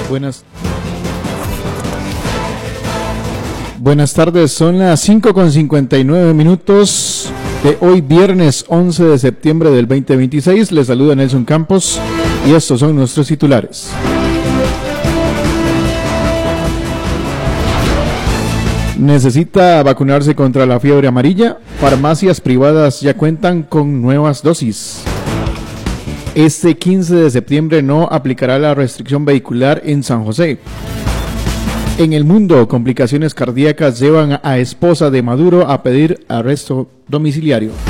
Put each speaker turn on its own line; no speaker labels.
Buenas tardes, son las 5:59 de hoy viernes 11 de septiembre del 2026. Les saluda Nelson Campos y estos son nuestros titulares. Necesita vacunarse contra la fiebre amarilla. Farmacias privadas ya cuentan con nuevas dosis. Este 15 de septiembre no aplicará la restricción vehicular en San José. En el mundo, complicaciones cardíacas llevan a esposa de Maduro a pedir arresto domiciliario.